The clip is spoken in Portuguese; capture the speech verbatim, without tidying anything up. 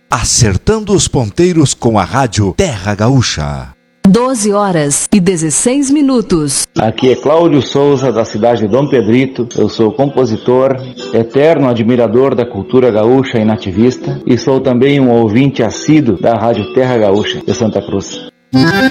Acertando os ponteiros com a rádio Terra Gaúcha. doze horas e dezesseis minutos. Aqui é Cláudio Souza, da cidade de Dom Pedrito. Eu sou compositor, eterno admirador da cultura gaúcha e nativista, e sou também um ouvinte assíduo da rádio Terra Gaúcha de Santa Cruz.